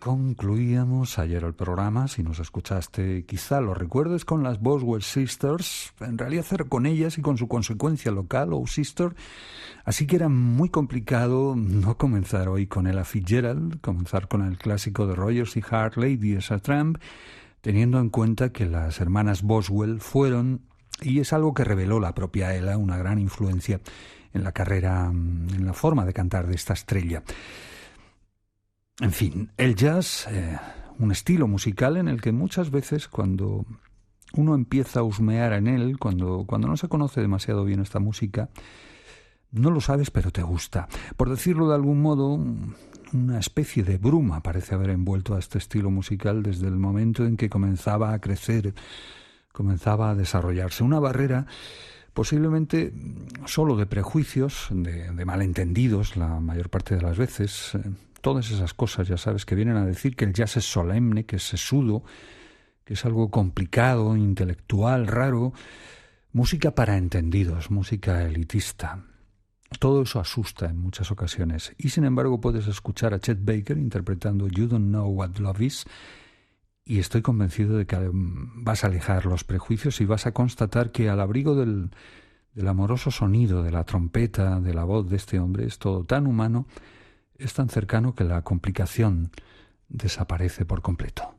Concluíamos ayer el programa, si nos escuchaste quizá lo recuerdes, con las Boswell Sisters, en realidad era con ellas y con su consecuencia local, O Sister, así que era muy complicado no comenzar hoy con Ella Fitzgerald, comenzar con el clásico de Rodgers y Hart, Lady as a Tramp, teniendo en cuenta que las hermanas Boswell fueron, y es algo que reveló la propia Ella, una gran influencia en la carrera, en la forma de cantar de esta estrella. En fin, el jazz, un estilo musical en el que muchas veces cuando uno empieza a husmear en él, cuando no se conoce demasiado bien esta música, no lo sabes pero te gusta. Por decirlo de algún modo, una especie de bruma parece haber envuelto a este estilo musical desde el momento en que comenzaba a crecer, comenzaba a desarrollarse. Una barrera posiblemente solo de prejuicios, de malentendidos la mayor parte de las veces. Todas esas cosas, ya sabes, que vienen a decir que el jazz es solemne, que es sesudo, que es algo complicado, intelectual, raro. Música para entendidos, música elitista. Todo eso asusta en muchas ocasiones. Y sin embargo puedes escuchar a Chet Baker interpretando You Don't Know What Love Is, y estoy convencido de que vas a alejar los prejuicios y vas a constatar que al abrigo del amoroso sonido de la trompeta, de la voz de este hombre, es todo tan humano, es tan cercano que la complicación desaparece por completo.